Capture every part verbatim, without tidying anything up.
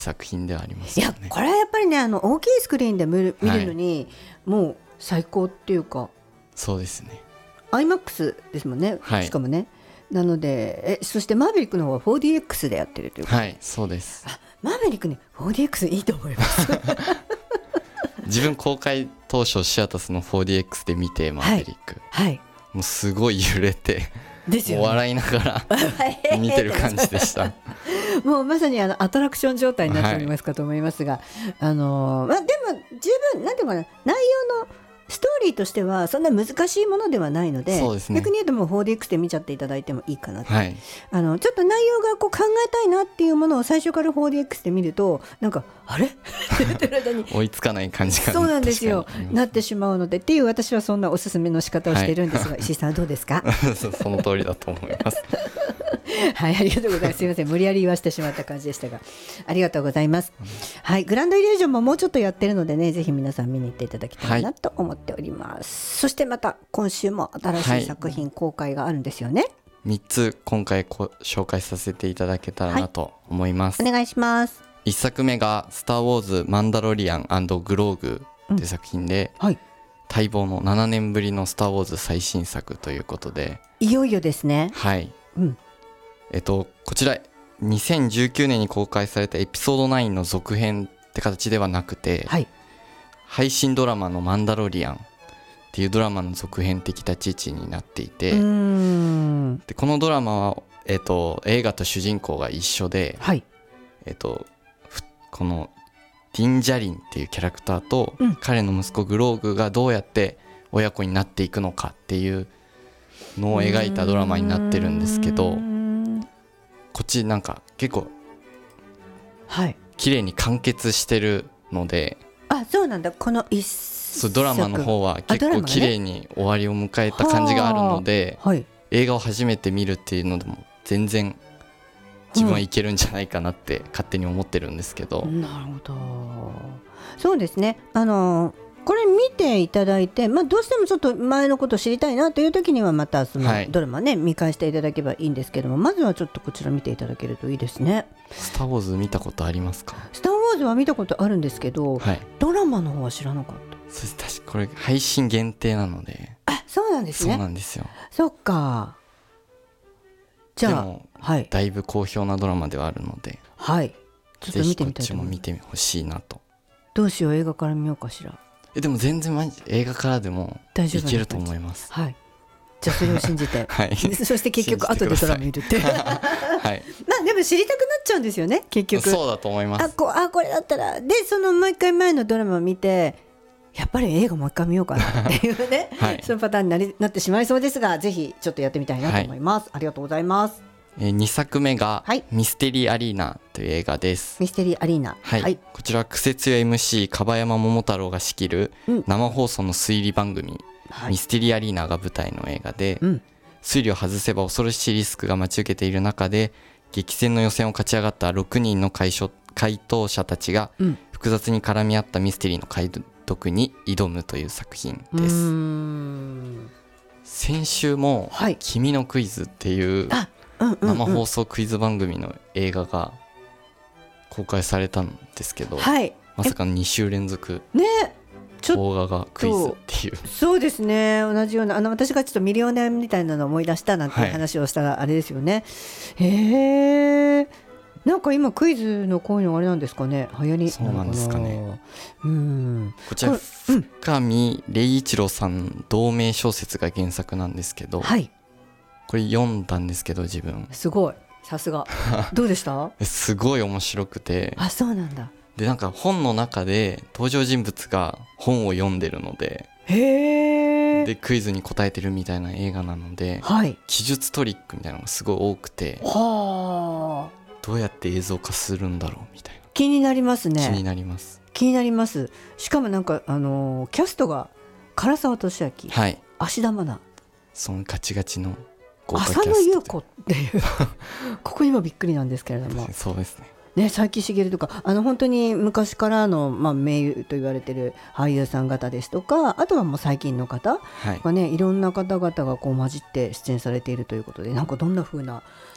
作品ではありますよね。 いやこれはやっぱりねあの大きいスクリーンで見る、見るのに、はい、もう最高っていうか。 そうですね。 アイマックス ですもんね、 はい、 しかもね。なのでえそしてマーヴェリックの方は フォーディーエックス でやってるというか。 はいそうです。 あマーヴェリックね フォーディーエックス いいと思います自分公開当初シアタスの フォーディーエックス で見てマーヴェリック、 はいはい、もうすごい揺れてですよ、ね、 笑いながら見てる感じでしたもうまさにあのアトラクション状態になっておりますかと思いますが、はい、あのまあ、でも十分なんていうかな内容のストーリーとしてはそんな難しいものではないの で, そうですね、 逆に言うともう フォーディーエックス で見ちゃっていただいてもいいかなと、 はい、 あのちょっと内容がこう考えたいなっていうものを最初から フォーディーエックス で見るとなんかあれ追いつかない感じがそうなんですよなってしまうのでっていう私はそんなおすすめの仕方をしているんですが、はい、石井さんはどうですかその通りだと思いますはいありがとうございます。すいません無理やり言わせてしまった感じでしたがありがとうございます、うん、はいグランドイリュージョンももうちょっとやってるのでねぜひ皆さん見に行っていただきたいなと思っております、はい、そしてまた今週も新しい作品公開があるんですよね、はい、 みっつ今回こ紹介させていただけたらなと思います、 はい、お願いします。 いっさくめがスターウォーズマンダロリアン&グローグって作品で、うんはい、待望のななねんぶりのスターウォーズ最新作ということでいよいよですね。 はい、 うん、 えっとこちらにせんじゅうきゅうねんに公開されたエピソードナインの続編って形ではなくて、はい、配信ドラマのマンダロリアンっていうドラマの続編的立ち位置になっていて、うーんでこのドラマは、えっと、映画と主人公が一緒で、はいえっと、このディン・ジャリンっていうキャラクターと、うん、彼の息子グローグがどうやって親子になっていくのかっていうのを描いたドラマになってるんですけど、こっちなんか結構はい綺麗に完結してるので、 あそうなんだこの一そうドラマの方は結構綺麗に終わりを迎えた感じがあるので、はい、映画を初めて見るっていうのでも全然自分はいけるんじゃないかなって勝手に思ってるんですけど、うん、 なるほどそうですねあのこれ見ていただいて、まあ、どうしてもちょっと前のことを知りたいなという時にはまたそのドラマね、はい、見返していただければいいんですけどもまずはちょっとこちら見ていただけるといいですね。 スターウォーズ見たことありますか？ スターウォーズは見たことあるんですけど、はい、ドラマの方は知らなかった。 そして確かこれ配信限定なので。 あそうなんですね。 そうなんですよ。 そっかじゃあでも、はい、だいぶ好評なドラマではあるので、はい、 ちょっと見てみたいと思います。 ぜひこっちも見てほしいなと。 どうしよう映画から見ようかしら。 えでも全然映画からでもいけると思います。 はいじゃあそれを信じて、はい、そして結局後でドラマ見るってはいまあでも知りたくなっちゃうんですよね結局。 そうだと思います。 あ こ, あこれだったらでそのもう一回前のドラマを見てやっぱり映画もう一回見ようかなっていうね、はい、そのパターンに な, りなってしまいそうですがぜひちょっとやってみたいなと思います、はい、ありがとうございます。 えー、にさくめがミステリーアリーナという映画です。 ミステリーアリーナ、 はいはい、こちらは癖強い エムシー 樺山桃太郎が仕切る生放送の推理番組、うん、ミステリーアリーナが舞台の映画で、うん、推理を外せば恐ろしいリスクが待ち受けている中で激戦の予選を勝ち上がったろくにんの回答者たちが複雑に絡み合ったミステリーの解読に挑むという作品です。うーん先週も君のクイズっていう、はい生放送クイズ番組の映画が公開されたんですけど、はい、まさかにしゅう連続動画がクイズっていう、ね、 そうですね同じようなあの私がちょっとミリオネアみたいなのを思い出したなんて話をしたらあれですよね、はい、へえなんか今クイズのこういうのあれなんですかね流行りそうなんですかね。 うんこちら深見礼一郎さん同名小説が原作なんですけど、はいこれ読んだんですけど自分すごいさすがどうでしたすごい面白くてあそうなんだでなんか本の中で登場人物が本を読んでるのでへでクイズに答えてるみたいな映画なので、はい、記述トリックみたいなのがすごい多くてはどうやって映像化するんだろうみたいな気になりますね。 気になります気になりますしかもなんかあのー、キャストが唐沢寿明、はい、芦田愛菜そのガチガチの浅野ゆう子っていうここ今びっくりなんですけれどもそうですねね佐伯茂とかあの本当に昔からの、まあ、名優と言われてる俳優さん方ですとかあとはもう最近の方がね、はい、いろんな方々がこう混じって出演されているということでなんかどんな風な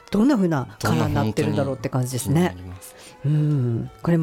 どんな風なカラーになってるんだろうって感じですね。うん、これ